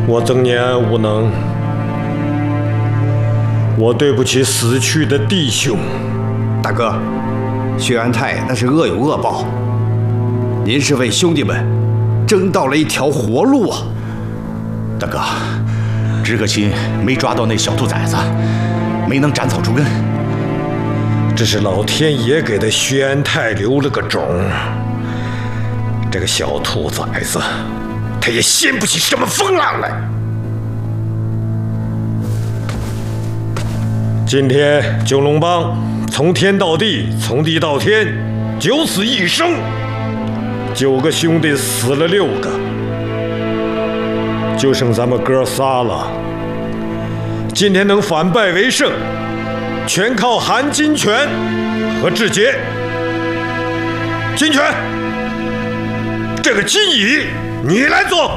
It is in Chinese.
我曾年无能，我对不起死去的弟兄。 大哥，薛安泰那是恶有恶报，您是为兄弟们争到了一条活路啊！ 大哥，只可惜没抓到那小兔崽子，没能斩草除根。 这是老天爷给的薛安泰留了个种。这个小兔崽子，他也掀不起什么风浪来。今天九龙帮从天到地，从地到天，9死1生，9个兄弟死了6个，就剩咱们哥仨了。今天能反败为胜，全靠韩金泉和志杰。金泉，这个金椅你来做。